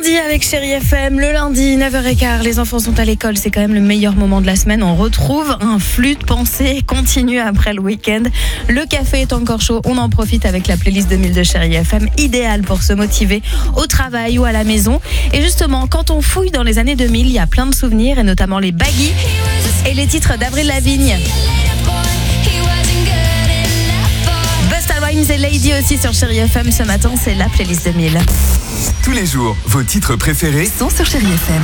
lundi avec Chérie FM. Le lundi, 9h15, les enfants sont à l'école. C'est quand même le meilleur moment de la semaine. On retrouve un flux de pensées continu après le week-end. Le café est encore chaud. On en profite avec la playlist 2000 de Chérie FM. Idéal pour se motiver au travail ou à la maison. Et justement, quand on fouille dans les années 2000, il y a plein de souvenirs et notamment les baggy et les titres d'Avril Lavigne. Busta Rhymes et Lady aussi sur Chérie FM ce matin. C'est la playlist 2000. Tous les jours, vos titres préférés sont sur Chérie FM.